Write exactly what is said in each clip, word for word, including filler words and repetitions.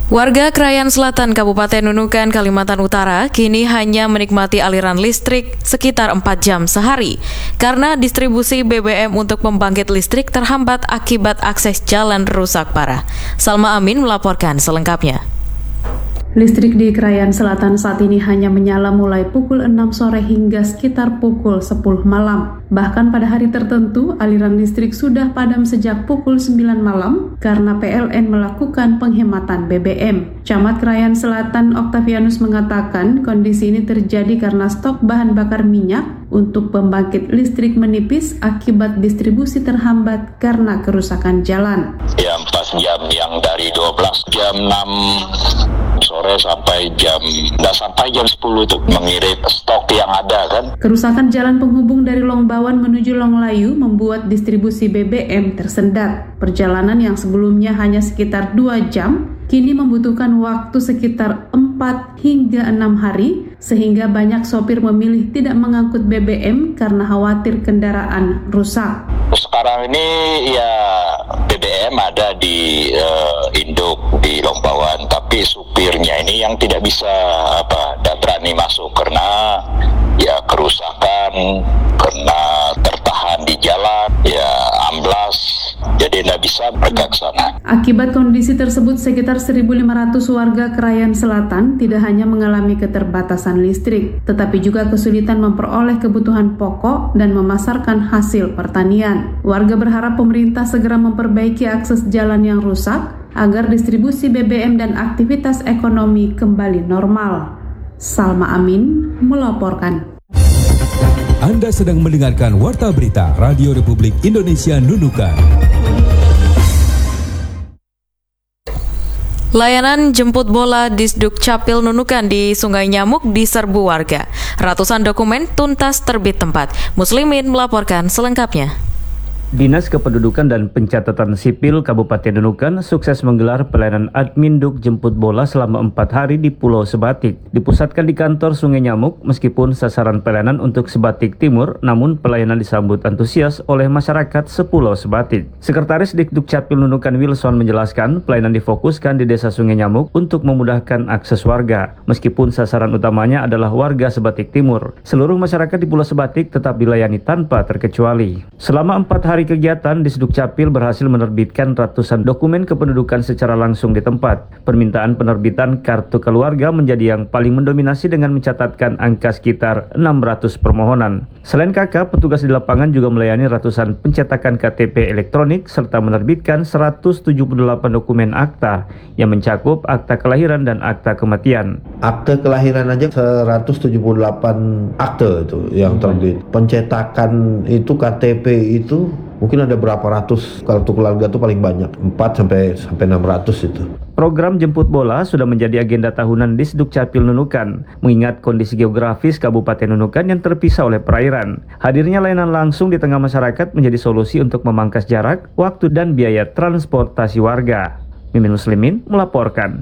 Warga Krayan Selatan, Kabupaten Nunukan, Kalimantan Utara kini hanya menikmati aliran listrik sekitar empat jam sehari karena distribusi B B M untuk pembangkit listrik terhambat akibat akses jalan rusak parah. Salma Amin melaporkan selengkapnya. Listrik di Krayan Selatan saat ini hanya menyala mulai pukul enam sore hingga sekitar pukul sepuluh malam. Bahkan pada hari tertentu, aliran listrik sudah padam sejak pukul sembilan malam karena P L N melakukan penghematan B B M. Camat Krayan Selatan Octavianus mengatakan kondisi ini terjadi karena stok bahan bakar minyak untuk pembangkit listrik menipis akibat distribusi terhambat karena kerusakan jalan. Ya empat jam yang dari dua belas jam enam sore sampai jam nggak sampai jam sepuluh itu mengirim stok yang ada kan. Kerusakan jalan penghubung dari Longbawan menuju Longlayu membuat distribusi B B M tersendat. Perjalanan yang sebelumnya hanya sekitar dua jam kini membutuhkan waktu sekitar empat hingga enam hari sehingga banyak sopir memilih tidak mengangkut B B M karena khawatir kendaraan rusak. Sekarang ini ya B B M ada di uh, induk di Longbawan, tapi supirnya ini yang tidak bisa apa, tidak berani masuk karena ya kerusakan, karena tertahan di jalan, ya amblas, jadi tidak bisa mereka ke sana. Akibat kondisi tersebut, sekitar seribu lima ratus warga Krayan Selatan tidak hanya mengalami keterbatasan listrik, tetapi juga kesulitan memperoleh kebutuhan pokok dan memasarkan hasil pertanian. Warga berharap pemerintah segera memperbaiki akses jalan yang rusak agar distribusi B B M dan aktivitas ekonomi kembali normal. Salma Amin melaporkan. Anda sedang mendengarkan Warta Berita Radio Republik Indonesia Nunukan. Layanan jemput bola Disduk Capil Nunukan di Sungai Nyamuk diserbu warga. Ratusan dokumen tuntas terbit tempat. Muslimin melaporkan selengkapnya. Dinas Kependudukan dan Pencatatan Sipil Kabupaten Nunukan sukses menggelar pelayanan admin duk jemput bola selama empat hari di Pulau Sebatik. Dipusatkan di kantor Sungai Nyamuk, meskipun sasaran pelayanan untuk Sebatik Timur, namun pelayanan disambut antusias oleh masyarakat sepulau Sebatik. Sekretaris Dikduk Capil Nunukan Wilson menjelaskan pelayanan difokuskan di Desa Sungai Nyamuk untuk memudahkan akses warga. Meskipun sasaran utamanya adalah warga Sebatik Timur, seluruh masyarakat di Pulau Sebatik tetap dilayani tanpa terkecuali. Selama empat hari Hari kegiatan, Disduk Capil berhasil menerbitkan ratusan dokumen kependudukan secara langsung di tempat. Permintaan penerbitan kartu keluarga menjadi yang paling mendominasi dengan mencatatkan angka sekitar enam ratus permohonan. Selain kakak, petugas di lapangan juga melayani ratusan pencetakan K T P elektronik serta menerbitkan seratus tujuh puluh delapan dokumen akta yang mencakup akta kelahiran dan akta kematian. Akte kelahiran aja seratus tujuh puluh delapan akte itu yang terbit. Pencetakan itu K T P itu mungkin ada berapa ratus, kartu keluarga itu paling banyak, empat sampai enam ratus itu. Program jemput bola sudah menjadi agenda tahunan Disduk Capil Nunukan, mengingat kondisi geografis Kabupaten Nunukan yang terpisah oleh perairan. Hadirnya layanan langsung di tengah masyarakat menjadi solusi untuk memangkas jarak, waktu dan biaya transportasi warga. Mimin Muslimin melaporkan.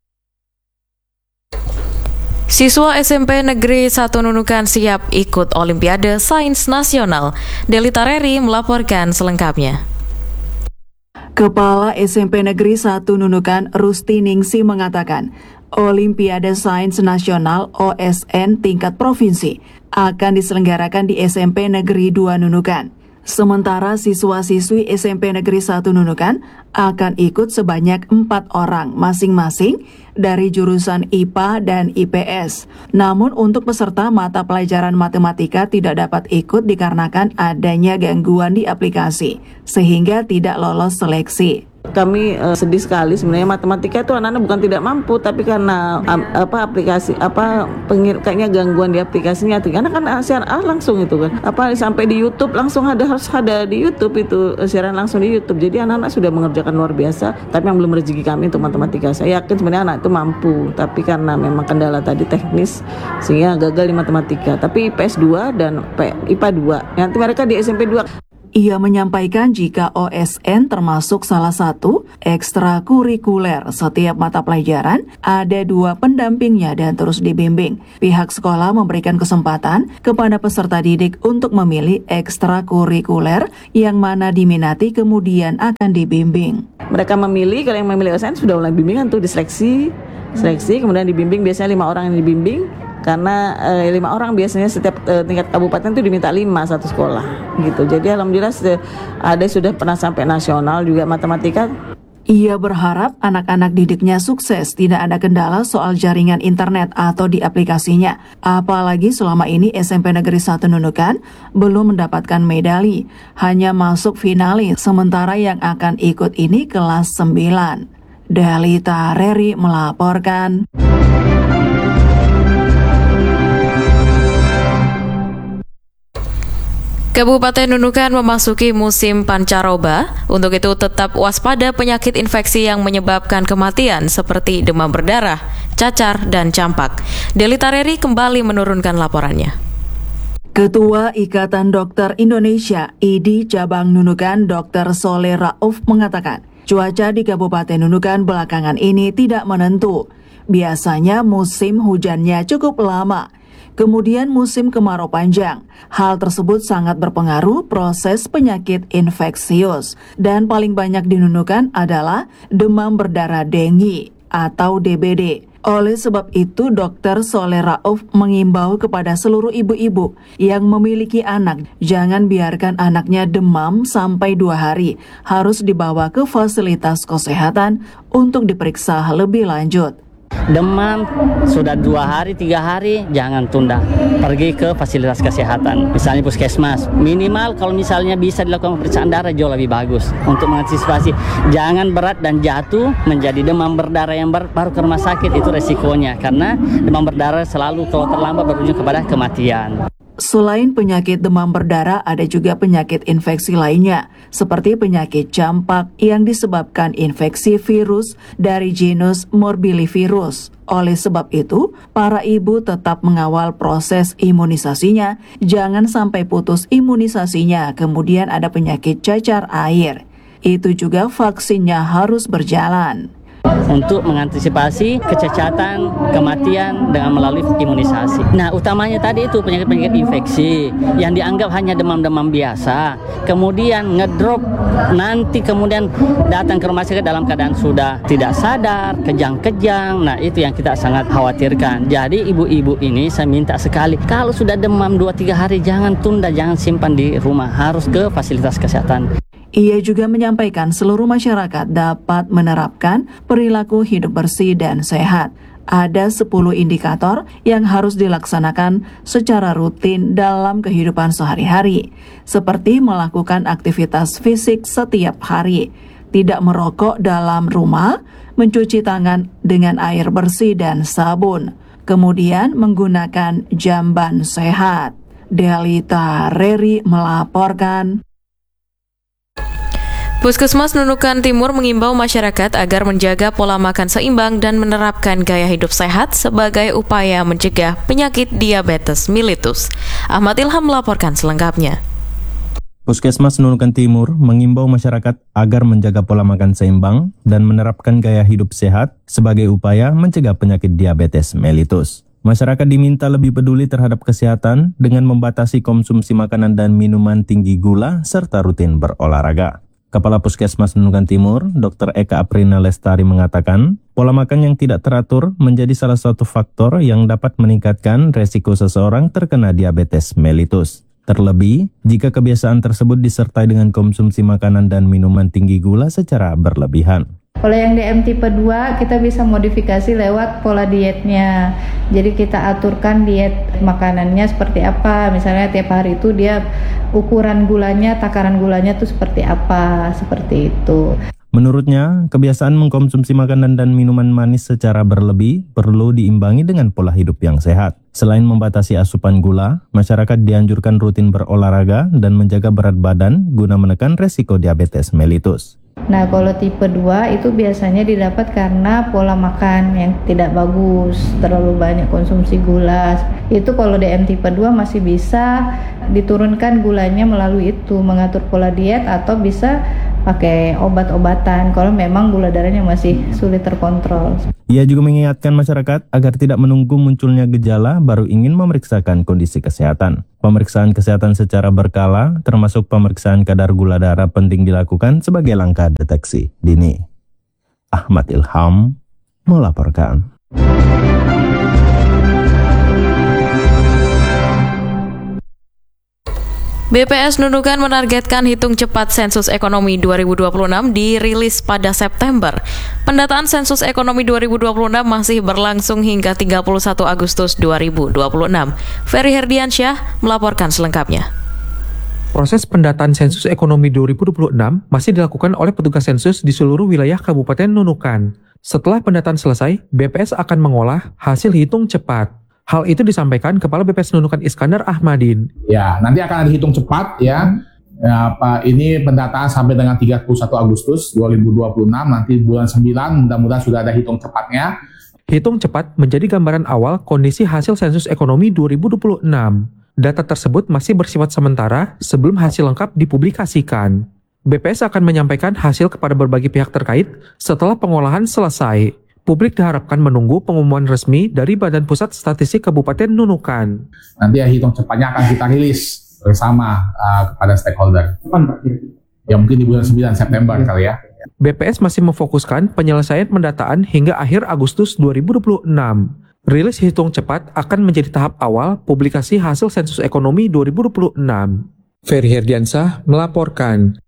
Siswa S M P Negeri satu Nunukan siap ikut Olimpiade Sains Nasional. Deli Tareri melaporkan selengkapnya. Kepala S M P Negeri satu Nunukan, Rusti Ningsi mengatakan, Olimpiade Sains Nasional O S N tingkat provinsi akan diselenggarakan di S M P Negeri dua Nunukan. Sementara siswa-siswi S M P Negeri satu Nunukan akan ikut sebanyak empat orang masing-masing dari jurusan I P A dan I P S. Namun untuk peserta mata pelajaran matematika tidak dapat ikut dikarenakan adanya gangguan di aplikasi, sehingga tidak lolos seleksi. Kami uh, sedih sekali sebenarnya. Matematika itu anak-anak bukan tidak mampu, tapi karena um, apa aplikasi apa pengir kayaknya gangguan di aplikasinya, karena kan siaran ah, langsung itu kan apa sampai di YouTube langsung ada, harus ada di YouTube itu siaran langsung di YouTube. Jadi anak-anak sudah mengerjakan luar biasa, tapi yang belum rezeki kami untuk matematika. Saya yakin sebenarnya anak itu mampu, tapi karena memang kendala tadi teknis sehingga gagal di matematika. Tapi I P S dua dan I P A dua, nanti mereka di S M P dua. Ia menyampaikan jika O S N termasuk salah satu ekstrakurikuler setiap mata pelajaran, ada dua pendampingnya dan terus dibimbing. Pihak sekolah memberikan kesempatan kepada peserta didik untuk memilih ekstrakurikuler yang mana diminati kemudian akan dibimbing. Mereka memilih, kalau yang memilih O S N sudah mulai bimbingan tuh diseleksi, seleksi kemudian dibimbing, biasanya lima orang yang dibimbing. Karena eh, lima orang biasanya setiap eh, tingkat kabupaten itu diminta lima satu sekolah gitu. Jadi alhamdulillah ada sudah pernah sampai nasional juga matematika. Ia berharap anak-anak didiknya sukses, tidak ada kendala soal jaringan internet atau di aplikasinya. Apalagi selama ini S M P Negeri satu Nunukan belum mendapatkan medali, hanya masuk finalis, sementara yang akan ikut ini kelas sembilan. Delita Reri melaporkan. Kabupaten Nunukan memasuki musim pancaroba, untuk itu tetap waspada penyakit infeksi yang menyebabkan kematian seperti demam berdarah, cacar, dan campak. Delita Reri kembali menurunkan laporannya. Ketua Ikatan Dokter Indonesia I D I Cabang Nunukan Dokter Soleh Rauf mengatakan, cuaca di Kabupaten Nunukan belakangan ini tidak menentu. Biasanya musim hujannya cukup lama. Kemudian musim kemarau panjang. Hal tersebut sangat berpengaruh proses penyakit infeksius. Dan paling banyak di Nunukan adalah demam berdarah denggi atau D B D. Oleh sebab itu, Dokter Soleh Rauf mengimbau kepada seluruh ibu-ibu yang memiliki anak, jangan biarkan anaknya demam sampai dua hari. Harus dibawa ke fasilitas kesehatan untuk diperiksa lebih lanjut. Demam sudah dua hari, tiga hari, jangan tunda. Pergi ke fasilitas kesehatan, misalnya puskesmas. Minimal kalau misalnya bisa dilakukan pemeriksaan darah jauh lebih bagus untuk mengantisipasi. Jangan berat dan jatuh menjadi demam berdarah yang ber- baru ke rumah sakit, itu resikonya. Karena demam berdarah selalu kalau terlambat berujung kepada kematian. Selain penyakit demam berdarah, ada juga penyakit infeksi lainnya, seperti penyakit campak yang disebabkan infeksi virus dari genus Morbillivirus. Oleh sebab itu, para ibu tetap mengawal proses imunisasinya, jangan sampai putus imunisasinya, kemudian ada penyakit cacar air. Itu juga vaksinnya harus berjalan. Untuk mengantisipasi kecacatan, kematian dengan melalui imunisasi. Nah, utamanya tadi itu penyakit-penyakit infeksi yang dianggap hanya demam-demam biasa. Kemudian ngedrop, nanti kemudian datang ke rumah sakit dalam keadaan sudah tidak sadar, kejang-kejang. Nah, itu yang kita sangat khawatirkan. Jadi ibu-ibu ini saya minta sekali, kalau sudah demam dua tiga hari jangan tunda, jangan simpan di rumah, harus ke fasilitas kesehatan. Ia juga menyampaikan seluruh masyarakat dapat menerapkan perilaku hidup bersih dan sehat. Ada sepuluh indikator yang harus dilaksanakan secara rutin dalam kehidupan sehari-hari, seperti melakukan aktivitas fisik setiap hari, tidak merokok dalam rumah, mencuci tangan dengan air bersih dan sabun, kemudian menggunakan jamban sehat. Delita Reri melaporkan. Puskesmas Nunukan Timur mengimbau masyarakat agar menjaga pola makan seimbang dan menerapkan gaya hidup sehat sebagai upaya mencegah penyakit diabetes mellitus. Ahmad Ilham melaporkan selengkapnya. Puskesmas Nunukan Timur mengimbau masyarakat agar menjaga pola makan seimbang dan menerapkan gaya hidup sehat sebagai upaya mencegah penyakit diabetes mellitus. Masyarakat diminta lebih peduli terhadap kesehatan dengan membatasi konsumsi makanan dan minuman tinggi gula serta rutin berolahraga. Kepala Puskesmas Nunukan Timur, Dokter Eka Aprina Lestari mengatakan, pola makan yang tidak teratur menjadi salah satu faktor yang dapat meningkatkan resiko seseorang terkena diabetes mellitus. Terlebih, jika kebiasaan tersebut disertai dengan konsumsi makanan dan minuman tinggi gula secara berlebihan. Kalau yang D M tipe dua kita bisa modifikasi lewat pola dietnya. Jadi kita aturkan diet makanannya seperti apa. Misalnya tiap hari itu dia ukuran gulanya, takaran gulanya itu seperti apa, seperti itu. Menurutnya, kebiasaan mengkonsumsi makanan dan minuman manis secara berlebih perlu diimbangi dengan pola hidup yang sehat. Selain membatasi asupan gula, masyarakat dianjurkan rutin berolahraga dan menjaga berat badan guna menekan resiko diabetes mellitus. Nah, kalau tipe dua itu biasanya didapat karena pola makan yang tidak bagus, terlalu banyak konsumsi gula. Itu kalau D M tipe dua masih bisa diturunkan gulanya melalui itu, mengatur pola diet atau bisa pakai obat-obatan kalau memang gula darahnya masih sulit terkontrol. Ia juga mengingatkan masyarakat agar tidak menunggu munculnya gejala baru ingin memeriksakan kondisi kesehatan. Pemeriksaan kesehatan secara berkala, termasuk pemeriksaan kadar gula darah penting dilakukan sebagai langkah deteksi dini. Ahmad Ilham melaporkan. B P S Nunukan menargetkan hitung cepat sensus ekonomi dua ribu dua puluh enam dirilis pada September. Pendataan sensus ekonomi dua ribu dua puluh enam masih berlangsung hingga tiga puluh satu Agustus dua ribu dua puluh enam. Ferry Herdiansyah melaporkan selengkapnya. Proses pendataan sensus ekonomi dua ribu dua puluh enam masih dilakukan oleh petugas sensus di seluruh wilayah Kabupaten Nunukan. Setelah pendataan selesai, B P S akan mengolah hasil hitung cepat. Hal itu disampaikan Kepala B P S Nunukan Iskandar Ahmadin. Ya, nanti akan ada hitung cepat ya. Ya, Pak, ini pendataan sampai dengan tiga puluh satu Agustus dua ribu dua puluh enam, nanti bulan sembilan mudah-mudahan sudah ada hitung cepatnya. Hitung cepat menjadi gambaran awal kondisi hasil sensus ekonomi dua ribu dua puluh enam. Data tersebut masih bersifat sementara sebelum hasil lengkap dipublikasikan. B P S akan menyampaikan hasil kepada berbagai pihak terkait setelah pengolahan selesai. Publik diharapkan menunggu pengumuman resmi dari Badan Pusat Statistik Kabupaten Nunukan. Nanti ya hitung cepatnya akan kita rilis bersama uh, kepada stakeholder. Kapan Pak? Ya mungkin di bulan sembilan September kali ya. B P S masih memfokuskan penyelesaian pendataan hingga akhir Agustus dua ribu dua puluh enam. Rilis hitung cepat akan menjadi tahap awal publikasi hasil sensus ekonomi dua ribu dua puluh enam. Ferry Herdiansyah melaporkan.